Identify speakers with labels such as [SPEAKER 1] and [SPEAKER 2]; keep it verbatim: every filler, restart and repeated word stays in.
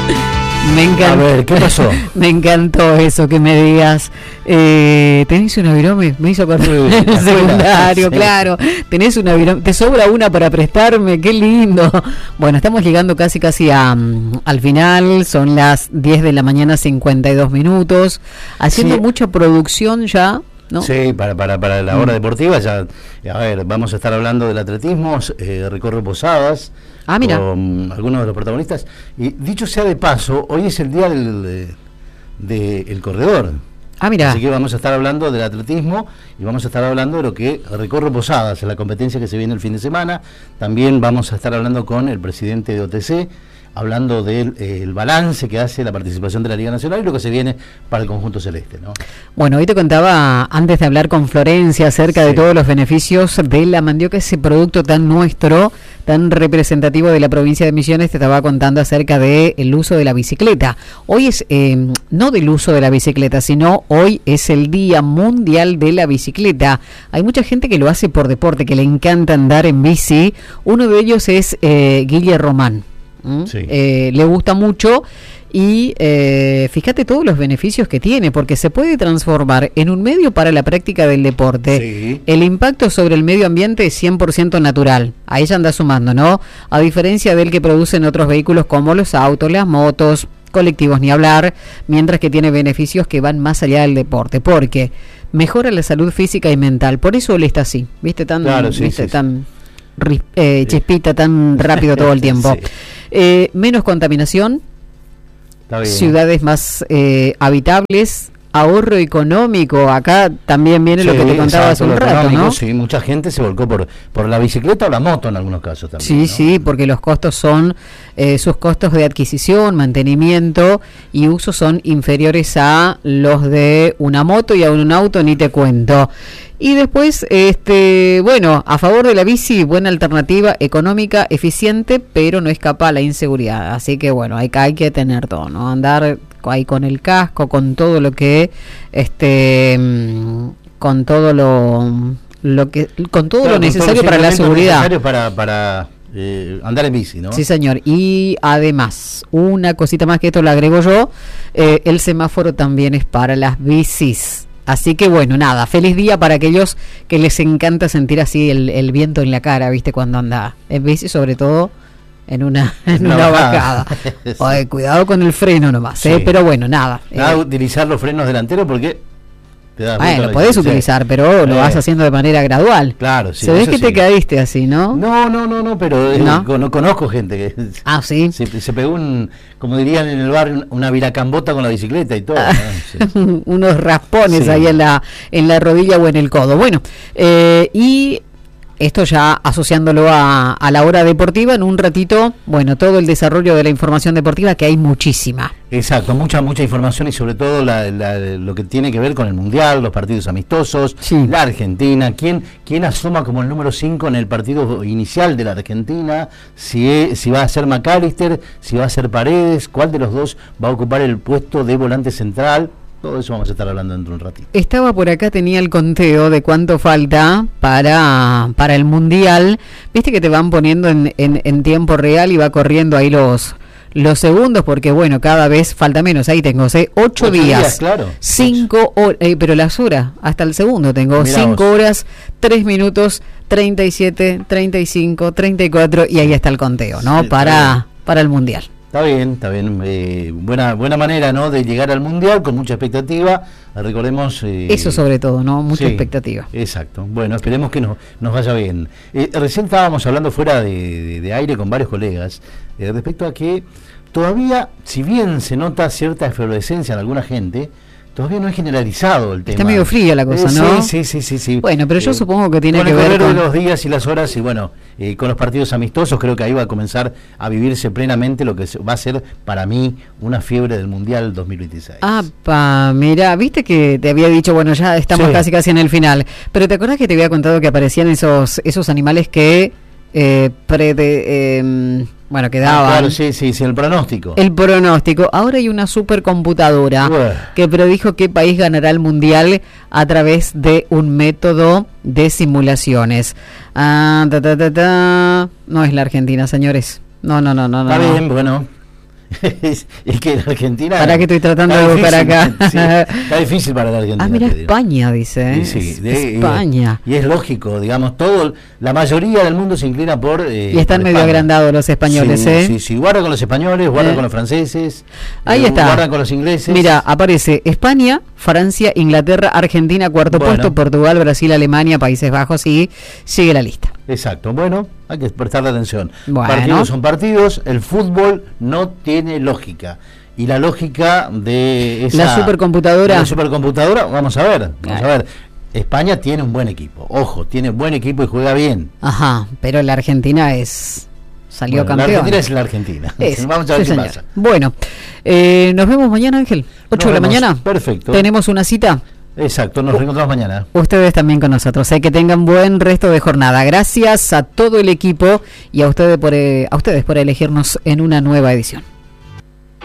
[SPEAKER 1] Me encantó.
[SPEAKER 2] A ver, ¿qué pasó?
[SPEAKER 1] Me encantó eso que me digas. Eh, ¿Tenés una virome? Me hizo acordar en el secundario, sí. Claro. Tenés una virome. Te sobra una para prestarme, qué lindo. Bueno, estamos llegando casi casi a, um, al final. Son las diez de la mañana, cincuenta y dos minutos. Haciendo sí. mucha producción ya, ¿no?
[SPEAKER 2] Sí, para, para, para la hora deportiva ya, a ver, vamos a estar hablando del atletismo, eh, recorre Posadas,
[SPEAKER 1] ah, mira.
[SPEAKER 2] con algunos de los protagonistas, y dicho sea de paso, hoy es el día del de, de el corredor.
[SPEAKER 1] Ah, mira.
[SPEAKER 2] Así que vamos a estar hablando del atletismo y vamos a estar hablando de lo que recorre Posadas, en la competencia que se viene el fin de semana. También vamos a estar hablando con el presidente de O T C, hablando del eh, el balance que hace la participación de la Liga Nacional y lo que se viene para el conjunto celeste, ¿no?
[SPEAKER 1] Bueno, hoy te contaba, antes de hablar con Florencia, acerca sí. de todos los beneficios de la mandioca, ese producto tan nuestro, tan representativo de la provincia de Misiones. Te estaba contando acerca del uso de la bicicleta. Hoy es, eh, no del uso de la bicicleta, sino hoy es el Día Mundial de la Bicicleta. Hay mucha gente que lo hace por deporte, que le encanta andar en bici. Uno de ellos es eh, Guille Román. Sí. Eh, le gusta mucho y eh, fíjate todos los beneficios que tiene, porque se puede transformar en un medio para la práctica del deporte. Sí. El impacto sobre el medio ambiente es cien por ciento natural, a ella anda sumando, ¿no? A diferencia del que producen otros vehículos como los autos, las motos, colectivos ni hablar, mientras que tiene beneficios que van más allá del deporte, porque mejora la salud física y mental. Por eso él está así, ¿viste? Tan,
[SPEAKER 2] claro, sí,
[SPEAKER 1] ¿viste?
[SPEAKER 2] Sí,
[SPEAKER 1] tan sí. Eh, chispita, tan rápido todo el tiempo. Sí. Eh, menos contaminación, ciudades más eh, habitables, ahorro económico. Acá también viene sí, lo que te contaba hace un rato, ¿no?
[SPEAKER 2] Sí, mucha gente se volcó por por la bicicleta o la moto en algunos casos también.
[SPEAKER 1] Sí,
[SPEAKER 2] ¿no?
[SPEAKER 1] sí, porque los costos son, eh, sus costos de adquisición, mantenimiento y uso son inferiores a los de una moto y a un auto, ni te cuento. Y después, este, bueno, a favor de la bici, buena alternativa, económica, eficiente, pero no escapa a la inseguridad. Así que bueno, hay, hay que tener todo, ¿no? Andar ahí con el casco, con todo lo que, este, con todo lo, lo que, con todo claro, lo necesario para la seguridad.
[SPEAKER 2] Necesario para, para eh, andar en bici, ¿no?
[SPEAKER 1] Sí, señor. Y además, una cosita más que esto lo agrego yo, eh, el semáforo también es para las bicis. Así que bueno, nada, feliz día para aquellos que les encanta sentir así el, el viento en la cara, ¿viste? Cuando anda en bici, sobre todo en una, en una, una bajada. Sí. Oye, cuidado con el freno nomás, ¿eh? Sí. Pero bueno, nada.
[SPEAKER 2] Nada,
[SPEAKER 1] eh,
[SPEAKER 2] utilizar los frenos delanteros porque...
[SPEAKER 1] Bueno, lo podés utilizar, pero eh, lo vas haciendo de manera gradual.
[SPEAKER 2] Claro, sí.
[SPEAKER 1] Se ve que
[SPEAKER 2] sí.
[SPEAKER 1] te caíste así, ¿no?
[SPEAKER 2] No, no, no, no, pero
[SPEAKER 1] ¿No?
[SPEAKER 2] Eh, con, conozco gente que...
[SPEAKER 1] Ah, sí.
[SPEAKER 2] Se, se pegó un, como dirían en el barrio, una viracambota con la bicicleta y todo.
[SPEAKER 1] Ah,
[SPEAKER 2] ¿no? Sí.
[SPEAKER 1] Unos raspones sí. ahí en la, en la rodilla o en el codo. Bueno, eh, y... esto ya asociándolo a, a la hora deportiva, en un ratito, bueno, todo el desarrollo de la información deportiva, que hay muchísima.
[SPEAKER 2] Exacto, mucha mucha información y sobre todo la, la, lo que tiene que ver con el Mundial, los partidos amistosos, sí. la Argentina, quién quién asoma como el número cinco en el partido inicial de la Argentina, si, es, si va a ser McAllister, si va a ser Paredes, cuál de los dos va a ocupar el puesto de volante central. Todo eso vamos a estar hablando dentro de un ratito.
[SPEAKER 1] Estaba por acá, tenía el conteo de cuánto falta para, para el Mundial. Viste que te van poniendo en, en, en tiempo real y va corriendo ahí los, los segundos, porque bueno, cada vez falta menos. Ahí tengo, ¿sí? Ocho, Ocho días, días, claro. Cinco horas, eh, pero las horas, hasta el segundo tengo. Mirá cinco vos. Horas, tres minutos, treinta y siete, treinta y cinco, treinta y cuatro, y ahí está el conteo, ¿no? Sí, para, para el Mundial.
[SPEAKER 2] Está bien, está bien. Eh, buena buena manera, ¿no?, de llegar al Mundial con mucha expectativa. Recordemos... Eh,
[SPEAKER 1] Eso sobre todo, ¿no? Mucha
[SPEAKER 2] sí,
[SPEAKER 1] expectativa.
[SPEAKER 2] Exacto. Bueno, esperemos que nos, nos vaya bien. Eh, recién estábamos hablando fuera de, de, de aire con varios colegas eh, respecto a que todavía, si bien se nota cierta efervescencia en alguna gente, todavía no es generalizado el tema.
[SPEAKER 1] Está medio fría la cosa,
[SPEAKER 2] eh,
[SPEAKER 1] ¿no?
[SPEAKER 2] Sí, sí, sí, sí.
[SPEAKER 1] Bueno, pero yo eh, supongo que tiene
[SPEAKER 2] con
[SPEAKER 1] que
[SPEAKER 2] el
[SPEAKER 1] ver
[SPEAKER 2] con...
[SPEAKER 1] con
[SPEAKER 2] de los días y las horas y bueno, eh, con los partidos amistosos creo que ahí va a comenzar a vivirse plenamente lo que va a ser para mí una fiebre del Mundial dos mil veintiséis.
[SPEAKER 1] Ah, pa, mira, viste que te había dicho, bueno, ya estamos sí. casi casi en el final, pero ¿te acuerdas que te había contado que aparecían esos esos animales que eh, pre de, eh, bueno, que daban.
[SPEAKER 2] Ah, claro, sí, sí, sí, el pronóstico.
[SPEAKER 1] El pronóstico. Ahora hay una supercomputadora uh. que predijo qué país ganará el Mundial a través de un método de simulaciones. Ah, ta, ta, ta, ta. No es la Argentina, señores. No, no, no, no.
[SPEAKER 2] Está
[SPEAKER 1] no.
[SPEAKER 2] bien, bueno. es, es que la Argentina...
[SPEAKER 1] Para que estoy tratando de buscar acá.
[SPEAKER 2] Sí, está difícil para la Argentina.
[SPEAKER 1] Ah, mira, España, dice. ¿eh?
[SPEAKER 2] Sí, sí, de,
[SPEAKER 1] España.
[SPEAKER 2] Y, y es lógico, digamos, todo, la mayoría del mundo se inclina por... Eh,
[SPEAKER 1] y están medio agrandados los españoles,
[SPEAKER 2] sí,
[SPEAKER 1] ¿eh?
[SPEAKER 2] Sí, sí, guarda con los españoles, guarda
[SPEAKER 1] ¿Eh?
[SPEAKER 2] con los franceses.
[SPEAKER 1] Ahí
[SPEAKER 2] eh,
[SPEAKER 1] está.
[SPEAKER 2] Guarda con los ingleses.
[SPEAKER 1] Mira, aparece España, Francia, Inglaterra, Argentina, cuarto
[SPEAKER 2] bueno.
[SPEAKER 1] puesto, Portugal, Brasil, Alemania, Países Bajos y sigue la lista.
[SPEAKER 2] Exacto, bueno, hay que prestarle atención.
[SPEAKER 1] Bueno.
[SPEAKER 2] Partidos son partidos, el fútbol no tiene lógica. Y la lógica de esa...
[SPEAKER 1] La supercomputadora.
[SPEAKER 2] La supercomputadora, vamos a ver, vamos a ver. España tiene un buen equipo, ojo, tiene buen equipo y juega bien.
[SPEAKER 1] Ajá, pero la Argentina es... Salió
[SPEAKER 2] bueno,
[SPEAKER 1] campeón.
[SPEAKER 2] La Argentina es la Argentina.
[SPEAKER 1] Es,
[SPEAKER 2] vamos a ver
[SPEAKER 1] sí,
[SPEAKER 2] qué
[SPEAKER 1] señor.
[SPEAKER 2] pasa.
[SPEAKER 1] Bueno, eh, nos vemos mañana, Ángel. ocho
[SPEAKER 2] Nos
[SPEAKER 1] de la
[SPEAKER 2] vemos.
[SPEAKER 1] mañana.
[SPEAKER 2] Perfecto.
[SPEAKER 1] Tenemos una cita.
[SPEAKER 2] Exacto, nos reencontramos mañana.
[SPEAKER 1] Ustedes también con nosotros. Hay que tengan buen resto de jornada. Gracias a todo el equipo y a ustedes por, eh, a ustedes por elegirnos en una nueva edición.